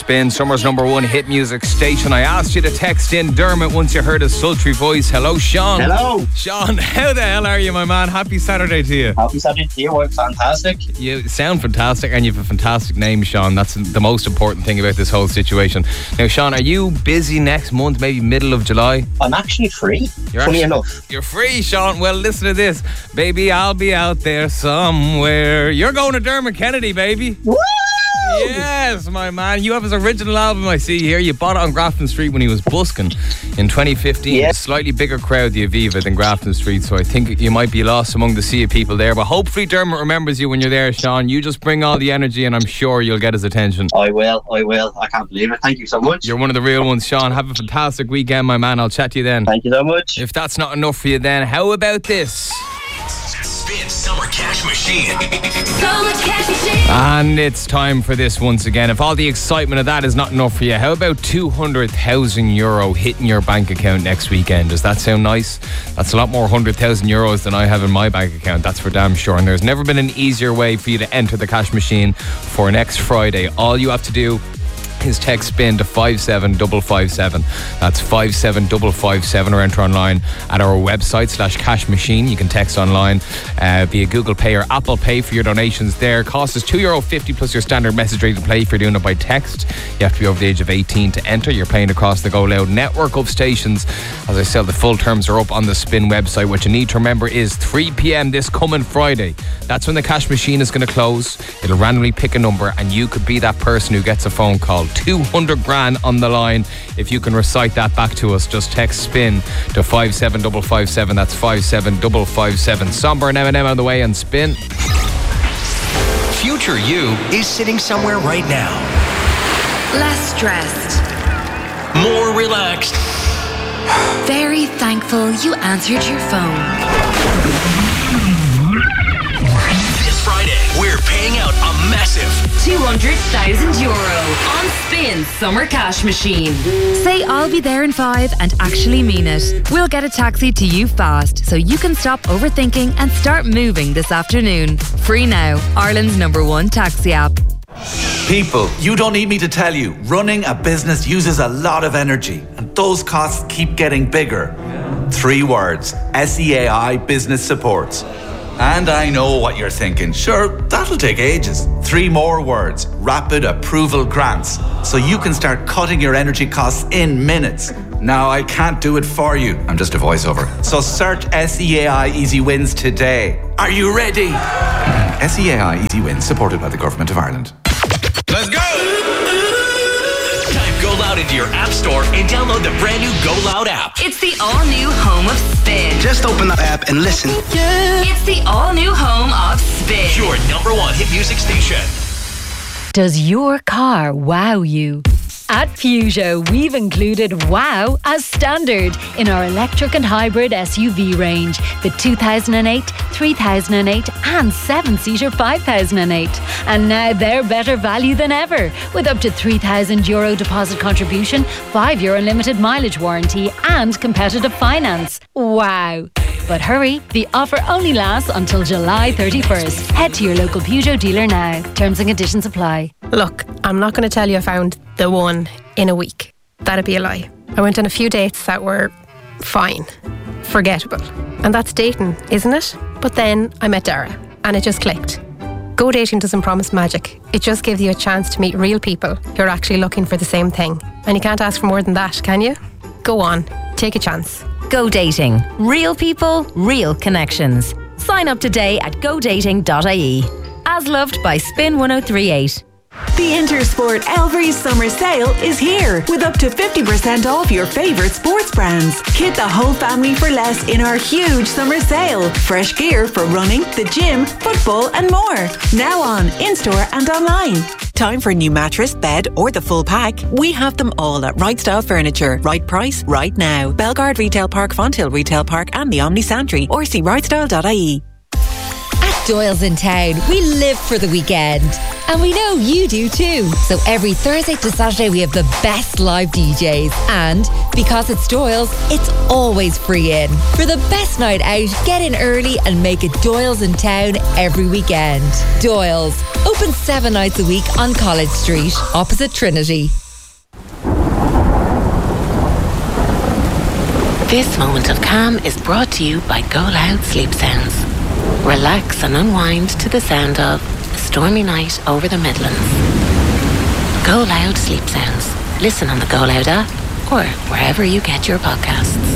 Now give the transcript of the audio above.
Spin, Summer's #1 hit music station. I asked you to text in Dermot once you heard his sultry voice. Hello, Sean. Hello. Sean, how the hell are you, my man? Happy Saturday to you. Happy Saturday to you. I'm fantastic. You sound fantastic and you have a fantastic name, Sean. That's the most important thing about this whole situation. Now, Sean, are you busy next month, maybe middle of July? I'm actually free, funny enough. You're free, Sean. Well, listen to this. Baby, I'll be out there somewhere. You're going to Dermot Kennedy, baby. Woo! Yes, my man. You have his original album, I see here. You bought it on Grafton Street when he was busking in 2015. Yeah. A slightly bigger crowd, the Aviva, than Grafton Street, so I think you might be lost among the sea of people there. But hopefully Dermot remembers you when you're there, Sean. You just bring all the energy and I'm sure you'll get his attention. I will. I can't believe it. Thank you so much. You're one of the real ones, Sean. Have a fantastic weekend, my man. I'll chat to you then. Thank you so much. If that's not enough for you then, how about this? Spin Summer Cash Machine. Summer Cash Machine. And it's time for this once again. If all the excitement of that is not enough for you, how about €200,000 hitting your bank account next weekend? Does that sound nice? That's a lot more €100,000 than I have in my bank account, that's for damn sure. And there's never been an easier way for you to enter the cash machine for next Friday. All you have to do is text SPIN to 57557. That's 57557, or enter online at our website /cash machine. You can text online via Google Pay or Apple Pay for your donations there. Cost is €2.50 plus your standard message rate to play if you're doing it by text. You have to be over the age of 18 to enter. You're paying across the Go Loud network of stations. As I said, the full terms are up on the Spin website. What you need to remember is 3 p.m. this coming Friday. That's when the cash machine is going to close. It'll randomly pick a number and you could be that person who gets a phone call. 200 grand on the line. If you can recite that back to us, just text SPIN to 57557. That's 57557. Somber and M&M on the way and Spin. Future you is sitting somewhere right now. Less stressed. More relaxed. Very thankful you answered your phone. This Friday, we're paying out a massive €200,000 on Spin Summer Cash Machine. Say I'll be there in 5 and actually mean it. We'll get a taxi to you fast so you can stop overthinking and start moving this afternoon. Free now. Ireland's #1 taxi app. People, you don't need me to tell you, running a business uses a lot of energy and those costs keep getting bigger. 3 words, SEAI Business Supports. And I know what you're thinking. Sure, that'll take ages. 3 more words, Rapid Approval Grants. So you can start cutting your energy costs in minutes. Now, I can't do it for you. I'm just a voiceover. So search SEAI Easy Wins today. Are you ready? SEAI Easy Wins, supported by the Government of Ireland. Let's go! Type Go Loud into your app store and download the brand new Go Loud app. It's the all-new home of Spin. Just open the app and listen. It's the all-new home of Spin. Your #1 hit music station. Does your car wow you? At Peugeot, we've included wow as standard in our electric and hybrid SUV range. The 2008, 3008 and 7-seater 5008. And now they're better value than ever, with up to €3,000 deposit contribution, 5-year unlimited mileage warranty and competitive finance. Wow. But hurry, the offer only lasts until July 31st. Head to your local Peugeot dealer now. Terms and conditions apply. Look, I'm not going to tell you I found the one in a week. That'd be a lie. I went on a few dates that were fine, forgettable. And that's dating, isn't it? But then I met Dara and it just clicked. Go dating doesn't promise magic. It just gives you a chance to meet real people who are actually looking for the same thing. And you can't ask for more than that, can you? Go on, take a chance. Go Dating. Real people, real connections. Sign up today at godating.ie. As loved by Spin 1038. The Intersport Elvery Summer Sale is here with up to 50% off your favourite sports brands. Kit the whole family for less in our huge summer sale. Fresh gear for running, the gym, football and more. Now on, in-store and online. Time for a new mattress, bed or the full pack? We have them all at Right Style Furniture. Right price, right now. Belgard Retail Park, Fonthill Retail Park and the Omni Santry, or see rightstyle.ie. At Doyle's in town, we live for the weekend. And we know you do too. So every Thursday to Saturday we have the best live DJs. And because it's Doyle's, it's always free in. For the best night out, get in early and make it Doyle's in town every weekend. Doyle's, open 7 nights a week on College Street, opposite Trinity. This moment of calm is brought to you by Go Loud Sleep Sounds. Relax and unwind to the sound of A Stormy Night Over the Midlands. Go Loud Sleep Sounds. Listen on the Go Loud app or wherever you get your podcasts.